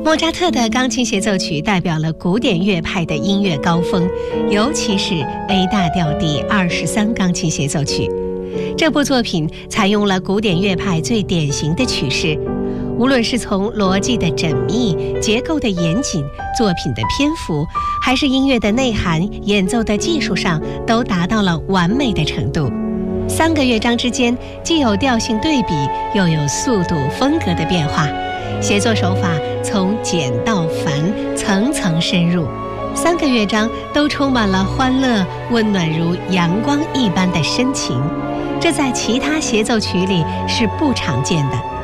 莫扎特的钢琴协奏曲代表了古典乐派的音乐高峰，尤其是 A 大调第23钢琴协奏曲。这部作品采用了古典乐派最典型的曲式，无论是从逻辑的缜密、结构的严谨、作品的篇幅，还是音乐的内涵、演奏的技术上，都达到了完美的程度。3个乐章之间既有调性对比，又有速度风格的变化，协作手法从简到繁，层层深入。3个乐章都充满了欢乐、温暖如阳光一般的深情，这在其他协奏曲里是不常见的。